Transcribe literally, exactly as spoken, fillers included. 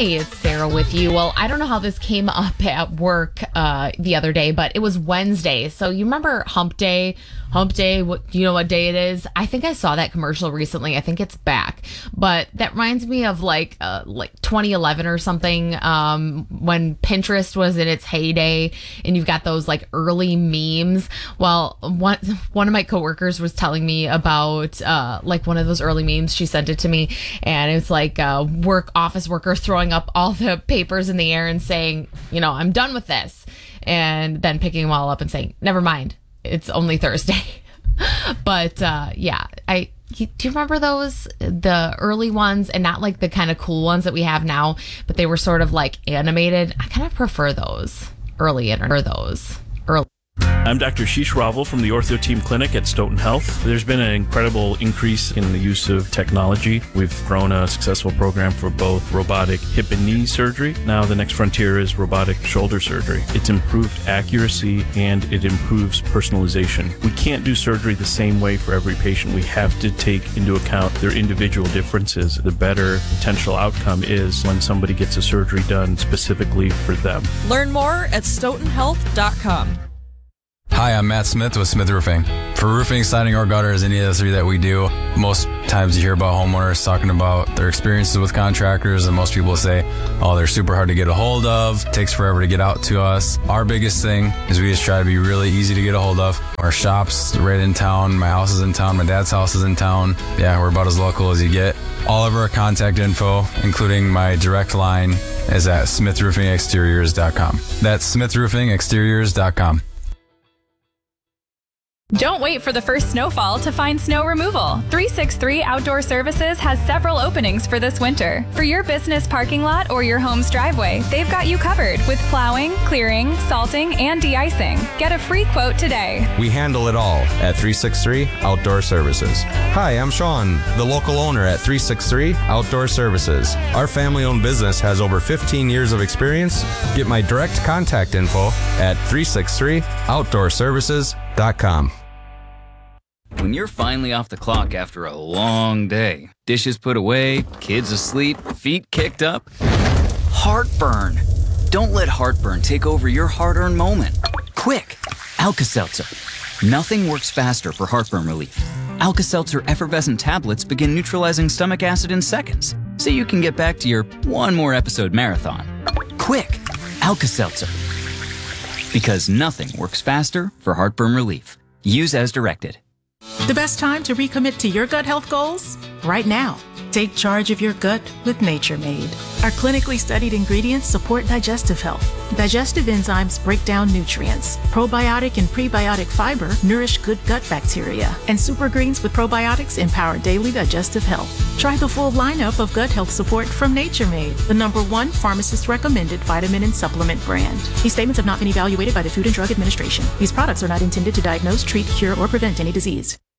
Hey, it's Sarah with you. Well, I don't know how this came up at work uh, the other day, but it was Wednesday. So you remember Hump Day? Hump Day, what, do you know what day it is? I think I saw that commercial recently. I think it's back. But that reminds me of like uh, like twenty eleven or something, um, when Pinterest was in its heyday and you've got those like early memes. Well, one, one of my coworkers was telling me about uh, like one of those early memes. She sent it to me and it's like uh, work office worker throwing up all the papers in the air and saying, you know, I'm done with this. And then picking them all up and saying, never mind. It's only Thursday. But uh, yeah, I do you remember those, the early ones, and not like the kind of cool ones that we have now, but they were sort of like animated. I kind of prefer those early internet, those early. I'm Doctor Sheesh Ravel from the Ortho Team Clinic at Stoughton Health. There's been an incredible increase in the use of technology. We've grown a successful program for both robotic hip and knee surgery. Now the next frontier is robotic shoulder surgery. It's improved accuracy and it improves personalization. We can't do surgery the same way for every patient. We have to take into account their individual differences. The better potential outcome is when somebody gets a surgery done specifically for them. Learn more at stoughton health dot com. Hi, I'm Matt Smith with Smith Roofing. For roofing, siding, or gutters, any of the three that we do, most times you hear about homeowners talking about their experiences with contractors, and most people say, oh, they're super hard to get a hold of, takes forever to get out to us. Our biggest thing is we just try to be really easy to get a hold of. Our shop's right in town, my house is in town, my dad's house is in town. Yeah, we're about as local as you get. All of our contact info, including my direct line, is at smith roofing exteriors dot com. That's smith roofing exteriors dot com. Don't wait for the first snowfall to find snow removal. three sixty-three Outdoor Services has several openings for this winter. For your business parking lot or your home's driveway, they've got you covered with plowing, clearing, salting, and de-icing. Get a free quote today. We handle it all at three sixty-three Outdoor Services. Hi, I'm Sean, the local owner at three sixty-three Outdoor Services. Our family-owned business has over fifteen years of experience. Get my direct contact info at three sixty-three outdoor services dot com. When you're finally off the clock after a long day, dishes put away, kids asleep, feet kicked up, heartburn. Don't let heartburn take over your hard-earned moment. Quick, Alka-Seltzer. Nothing works faster for heartburn relief. Alka-Seltzer effervescent tablets begin neutralizing stomach acid in seconds, so you can get back to your one more episode marathon. Quick, Alka-Seltzer. Because nothing works faster for heartburn relief. Use as directed. The best time to recommit to your gut health goals? Right now. Take charge of your gut with Nature Made. Our clinically studied ingredients support digestive health. Digestive enzymes break down nutrients. Probiotic and prebiotic fiber nourish good gut bacteria. And super greens with probiotics empower daily digestive health. Try the full lineup of gut health support from Nature Made, the number one pharmacist-recommended vitamin and supplement brand. These statements have not been evaluated by the Food and Drug Administration. These products are not intended to diagnose, treat, cure, or prevent any disease.